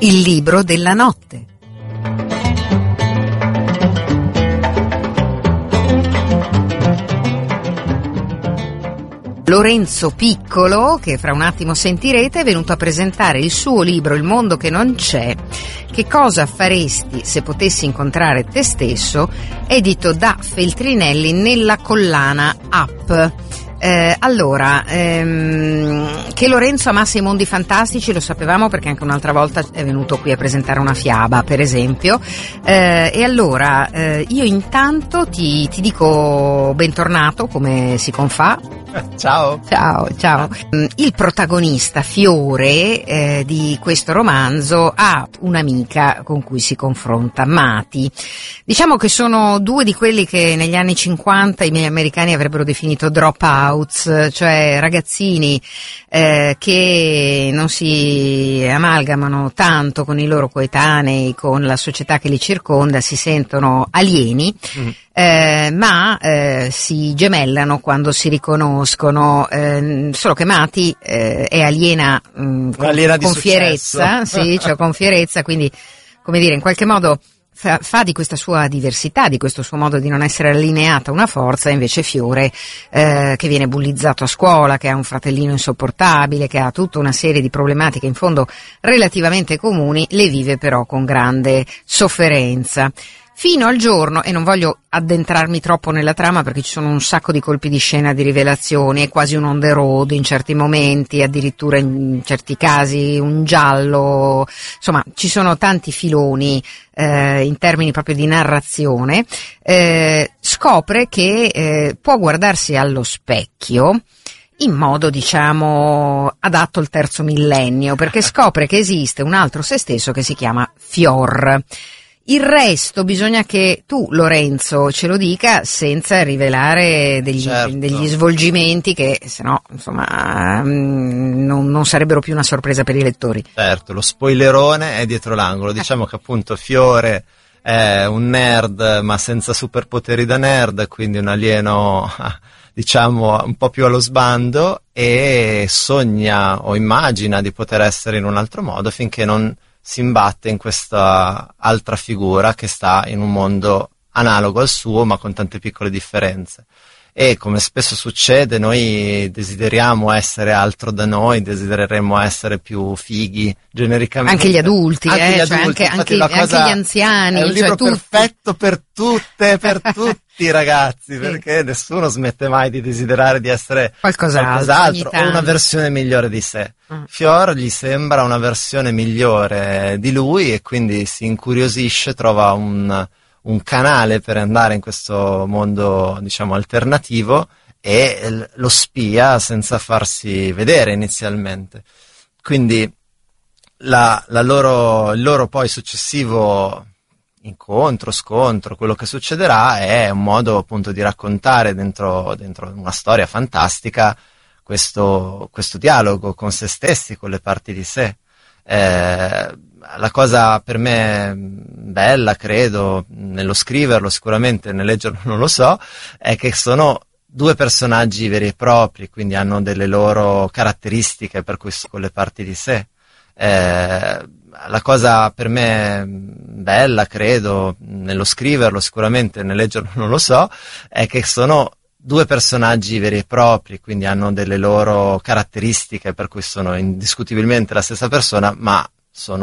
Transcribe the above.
Il libro della notte. Lorenzo Piccolo, che fra un attimo sentirete, è venuto a presentare il suo libro Il mondo che non c'è. Che cosa faresti se potessi incontrare te stesso? Edito da Feltrinelli nella collana Up. Che Lorenzo amasse i mondi fantastici lo sapevamo, perché anche un'altra volta è venuto qui a presentare una fiaba, per esempio, e allora io intanto ti dico bentornato, come si confà. Ciao. Il protagonista Fiore di questo romanzo ha un'amica con cui si confronta, Mati. Diciamo che sono due di quelli che negli anni 50 i miei americani avrebbero definito dropouts, cioè ragazzini che non si amalgamano tanto con i loro coetanei, con la società che li circonda, si sentono alieni. Ma si gemellano quando si riconoscono, solo che Mati è aliena con fierezza, sì, cioè con fierezza, quindi, come dire, in qualche modo fa di questa sua diversità, di questo suo modo di non essere allineata una forza. Invece Fiore, che viene bullizzato a scuola, che ha un fratellino insopportabile, che ha tutta una serie di problematiche in fondo relativamente comuni, le vive però con grande sofferenza. Fino al giorno, e non voglio addentrarmi troppo nella trama perché ci sono un sacco di colpi di scena, di rivelazioni, è quasi un on the road in certi momenti, addirittura in certi casi un giallo, insomma ci sono tanti filoni in termini proprio di narrazione. Scopre che può guardarsi allo specchio in modo, diciamo, adatto al terzo millennio, perché scopre che esiste un altro se stesso che si chiama Fior. Il resto bisogna che tu, Lorenzo, ce lo dica senza rivelare degli svolgimenti che, se no, insomma, non sarebbero più una sorpresa per i lettori. Certo, lo spoilerone è dietro l'angolo. Diciamo che appunto Fiore è un nerd ma senza superpoteri da nerd, quindi un alieno, diciamo, un po' più allo sbando, e sogna o immagina di poter essere in un altro modo finché non si imbatte in questa altra figura che sta in un mondo analogo al suo ma con tante piccole differenze. E come spesso succede, noi desideriamo essere altro da noi, desidereremmo essere più fighi genericamente. Anche gli adulti, anche anche gli anziani. È un libro tutti. perfetto per tutte, per tutti i ragazzi, sì. Perché nessuno smette mai di desiderare di essere qualcos'altro o una versione migliore di sé. Fior gli sembra una versione migliore di lui e quindi si incuriosisce, trova un canale per andare in questo mondo, diciamo, alternativo, e lo spia senza farsi vedere inizialmente. Quindi il loro poi successivo incontro, scontro, quello che succederà è un modo appunto di raccontare dentro una storia fantastica questo dialogo con se stessi, con le parti di sé. La cosa per me bella, credo, nello scriverlo, sicuramente nel leggerlo non lo so, è che sono due personaggi veri e propri, quindi hanno delle loro caratteristiche per cui con le parti di sé. La cosa per me bella, credo, nello scriverlo, sicuramente nel leggerlo non lo so, è che sono due personaggi veri e propri, quindi hanno delle loro caratteristiche per cui sono indiscutibilmente la stessa persona, ma sono